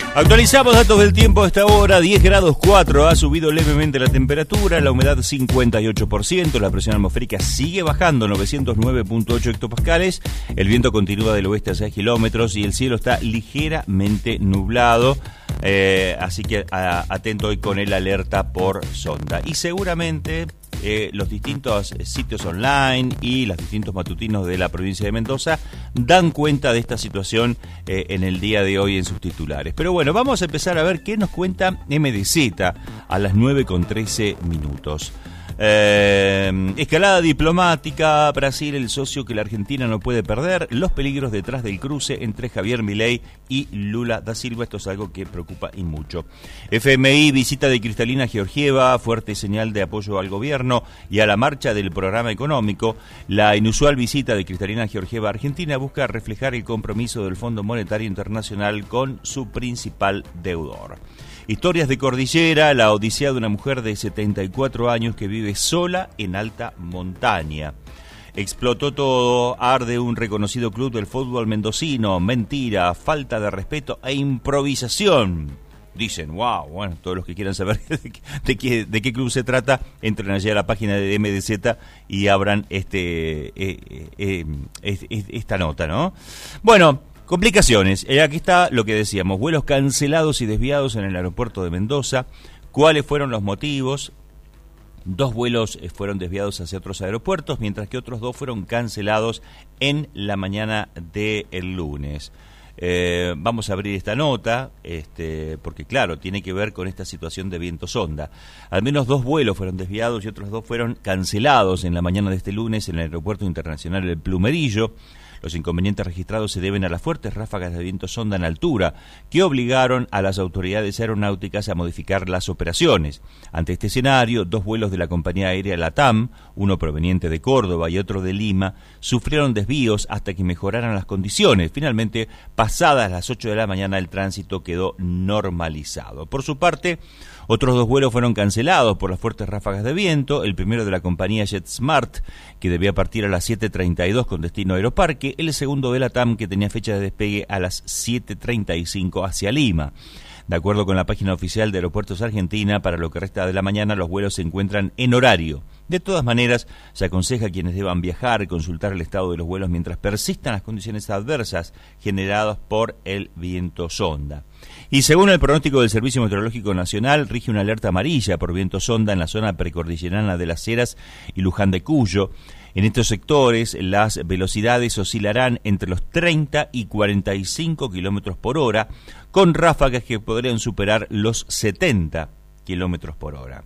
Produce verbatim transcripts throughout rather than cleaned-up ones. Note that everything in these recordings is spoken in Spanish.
Actualizamos datos del tiempo a esta hora. Diez grados cuatro, ha subido levemente la temperatura, la humedad cincuenta y ocho por ciento, la presión atmosférica sigue bajando, novecientos nueve punto ocho hectopascales, el viento continúa del oeste a seis kilómetros y el cielo está ligeramente nublado, eh, así que a, atento hoy con el alerta por sonda. Y seguramente eh, los distintos sitios online y los distintos matutinos de la provincia de Mendoza dan cuenta de esta situación eh, en el día de hoy en sus titulares. Pero bueno, vamos a empezar a ver qué nos cuenta M D Z a las nueve con trece minutos. Eh, escalada diplomática, Brasil el socio que la Argentina no puede perder, los peligros detrás del cruce entre Javier Milei y Lula da Silva, esto es algo que preocupa y mucho. F M I, visita de Kristalina Georgieva, fuerte señal de apoyo al gobierno y a la marcha del programa económico. La inusual visita de Kristalina Georgieva a Argentina busca reflejar el compromiso del Fondo Monetario Internacional con su principal deudor. Historias de Cordillera, la odisea de una mujer de setenta y cuatro años que vive sola en alta montaña. Explotó todo, arde un reconocido club del fútbol mendocino, mentira, falta de respeto e improvisación. Dicen, wow, bueno, todos los que quieran saber de qué, de qué, de qué club se trata, entren allí a la página de M D Z y abran este, eh, eh, eh, esta nota, ¿no? Bueno, complicaciones. Eh, aquí está lo que decíamos, vuelos cancelados y desviados en el aeropuerto de Mendoza. ¿Cuáles fueron los motivos? Dos vuelos eh, fueron desviados hacia otros aeropuertos, mientras que otros dos fueron cancelados en la mañana del lunes. Eh, vamos a abrir esta nota, este, porque claro, tiene que ver con esta situación de viento sonda. Al menos dos vuelos fueron desviados y otros dos fueron cancelados en la mañana de este lunes en el Aeropuerto Internacional del Plumerillo. Los inconvenientes registrados se deben a las fuertes ráfagas de viento sonda en altura que obligaron a las autoridades aeronáuticas a modificar las operaciones. Ante este escenario, dos vuelos de la compañía aérea LATAM, uno proveniente de Córdoba y otro de Lima, sufrieron desvíos hasta que mejoraran las condiciones. Finalmente, pasadas las ocho de la mañana, el tránsito quedó normalizado. Por su parte, otros dos vuelos fueron cancelados por las fuertes ráfagas de viento, el primero de la compañía JetSmart, que debía partir a las siete treinta y dos con destino a Aeroparque, el segundo de LATAM, que tenía fecha de despegue a las siete treinta y cinco hacia Lima. De acuerdo con la página oficial de Aeropuertos Argentina, para lo que resta de la mañana los vuelos se encuentran en horario. De todas maneras, se aconseja a quienes deban viajar consultar el estado de los vuelos mientras persistan las condiciones adversas generadas por el viento sonda. Y según el pronóstico del Servicio Meteorológico Nacional, rige una alerta amarilla por viento sonda en la zona precordillerana de Las Heras y Luján de Cuyo. En estos sectores, las velocidades oscilarán entre los treinta y cuarenta y cinco kilómetros por hora, con ráfagas que podrían superar los setenta kilómetros por hora.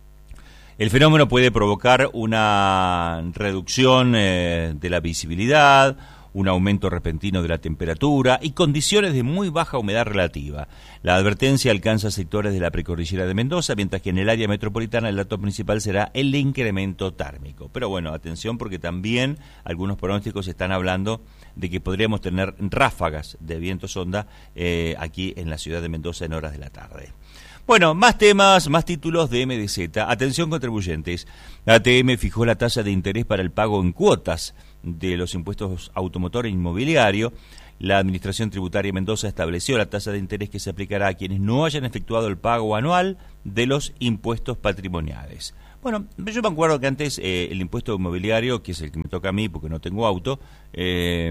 El fenómeno puede provocar una reducción eh, de la visibilidad, un aumento repentino de la temperatura y condiciones de muy baja humedad relativa. La advertencia alcanza sectores de la precordillera de Mendoza, mientras que en el área metropolitana el dato principal será el incremento térmico. Pero bueno, atención porque también algunos pronósticos están hablando de que podríamos tener ráfagas de viento sonda eh, aquí en la ciudad de Mendoza en horas de la tarde. Bueno, más temas, más títulos de M D Z. Atención contribuyentes. A T M fijó la tasa de interés para el pago en cuotas de los impuestos automotor e inmobiliario. La Administración Tributaria de Mendoza estableció la tasa de interés que se aplicará a quienes no hayan efectuado el pago anual de los impuestos patrimoniales. Bueno, yo me acuerdo que antes eh, el impuesto inmobiliario, que es el que me toca a mí porque no tengo auto, eh,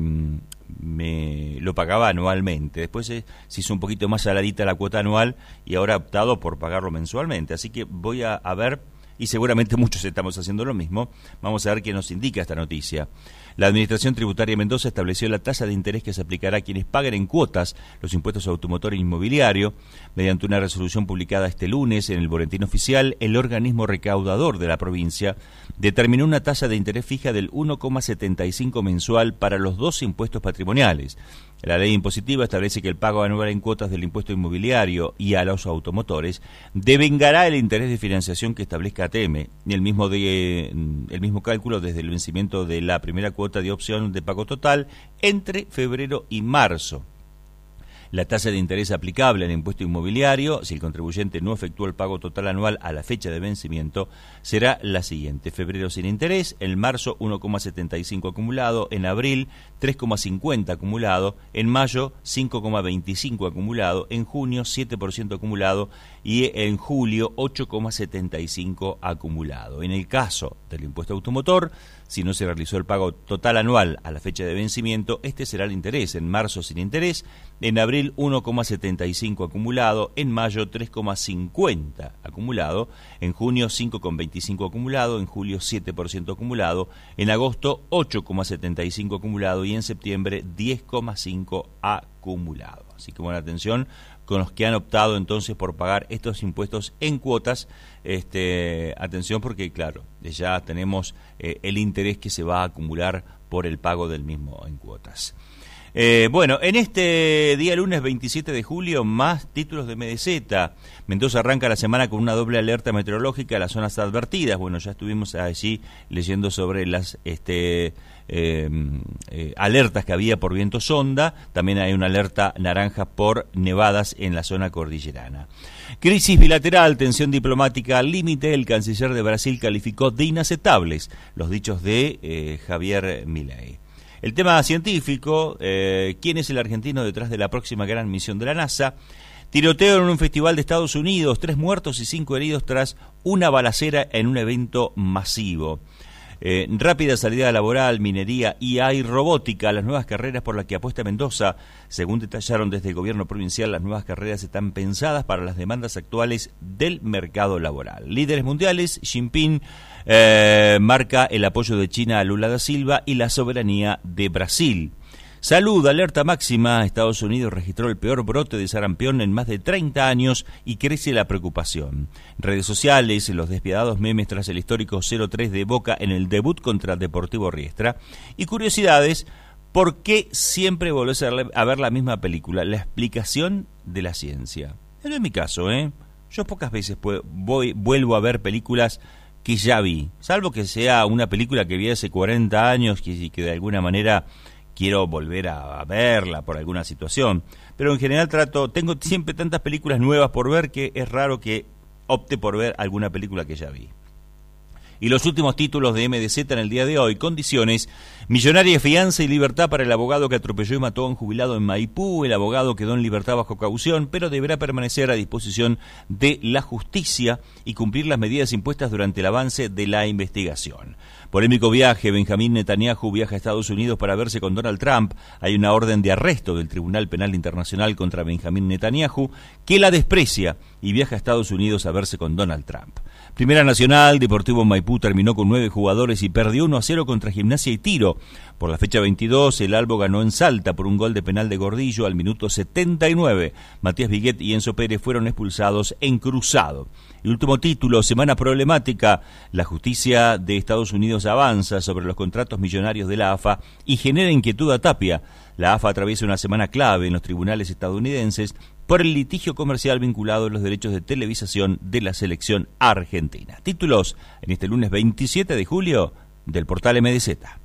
me lo pagaba anualmente. Después eh, se hizo un poquito más saladita la cuota anual y ahora he optado por pagarlo mensualmente. Así que voy a, a ver, y seguramente muchos estamos haciendo lo mismo, vamos a ver qué nos indica esta noticia. La Administración Tributaria de Mendoza estableció la tasa de interés que se aplicará a quienes paguen en cuotas los impuestos automotor e inmobiliario. Mediante una resolución publicada este lunes en el Boletín Oficial, el organismo recaudador de la provincia determinó una tasa de interés fija del uno coma setenta y cinco mensual para los dos impuestos patrimoniales. La ley impositiva establece que el pago anual en cuotas del impuesto inmobiliario y a los automotores devengará el interés de financiación que establezca A T M, y el mismo, de, el mismo cálculo desde el vencimiento de la primera cuota de opción de pago total entre febrero y marzo. La tasa de interés aplicable al impuesto inmobiliario, si el contribuyente no efectuó el pago total anual a la fecha de vencimiento, será la siguiente: febrero sin interés, en marzo uno coma setenta y cinco acumulado, en abril tres coma cincuenta acumulado, en mayo cinco coma veinticinco acumulado, en junio siete por ciento acumulado y en julio ocho coma setenta y cinco acumulado. En el caso del impuesto automotor, si no se realizó el pago total anual a la fecha de vencimiento, este será el interés: en marzo sin interés, en abril uno coma setenta y cinco acumulado, en mayo tres coma cincuenta acumulado, en junio cinco coma veinticinco acumulado, en julio siete por ciento acumulado, en agosto ocho coma setenta y cinco acumulado y en septiembre diez coma cinco acumulado. Así que buena atención con los que han optado entonces por pagar estos impuestos en cuotas. Este, atención porque claro, ya tenemos eh, el interés que se va a acumular por el pago del mismo en cuotas. Eh, bueno, en este día lunes veintisiete de julio, más títulos de M D Z. Mendoza arranca la semana con una doble alerta meteorológica a las zonas advertidas. Bueno, ya estuvimos allí leyendo sobre las este, eh, eh, alertas que había por viento sonda. También hay una alerta naranja por nevadas en la zona cordillerana. Crisis bilateral, tensión diplomática al límite. El canciller de Brasil calificó de inaceptables los dichos de eh, Javier Milei. El tema científico, eh, ¿quién es el argentino detrás de la próxima gran misión de la NASA? Tiroteo en un festival de Estados Unidos, tres muertos y cinco heridos tras una balacera en un evento masivo. Eh, rápida salida laboral, minería y hay robótica, las nuevas carreras por las que apuesta Mendoza. Según detallaron desde el gobierno provincial, las nuevas carreras están pensadas para las demandas actuales del mercado laboral. Líderes mundiales, Xi Jinping eh, marca el apoyo de China a Lula da Silva y la soberanía de Brasil. Salud, alerta máxima. Estados Unidos registró el peor brote de sarampión en más de treinta años y crece la preocupación. Redes sociales, los despiadados memes tras el histórico cero tres de Boca en el debut contra Deportivo Riestra. Y curiosidades, ¿por qué siempre volvés a ver la misma película? La explicación de la ciencia. No es mi caso, ¿eh? Yo pocas veces voy, vuelvo a ver películas que ya vi, salvo que sea una película que vi hace cuarenta años y que de alguna manera quiero volver a verla por alguna situación, pero en general trato, tengo siempre tantas películas nuevas por ver que es raro que opte por ver alguna película que ya vi. Y los últimos títulos de M D Z en el día de hoy: condiciones, millonaria fianza y libertad para el abogado que atropelló y mató a un jubilado en Maipú. El abogado quedó en libertad bajo caución, pero deberá permanecer a disposición de la justicia y cumplir las medidas impuestas durante el avance de la investigación. Polémico viaje, Benjamín Netanyahu viaja a Estados Unidos para verse con Donald Trump. Hay una orden de arresto del Tribunal Penal Internacional contra Benjamín Netanyahu, que la desprecia y viaja a Estados Unidos a verse con Donald Trump. Primera Nacional, Deportivo Maipú terminó con nueve jugadores y perdió uno a cero contra Gimnasia y Tiro. Por la fecha veintidós, el Albo ganó en Salta por un gol de penal de Gordillo al minuto setenta y nueve. Matías Viguet y Enzo Pérez fueron expulsados en cruzado. El último título, semana problemática. La justicia de Estados Unidos avanza sobre los contratos millonarios de la A F A y genera inquietud a Tapia. La A F A atraviesa una semana clave en los tribunales estadounidenses por el litigio comercial vinculado a los derechos de televisación de la selección argentina. Títulos en este lunes veintisiete de julio del portal M D Z.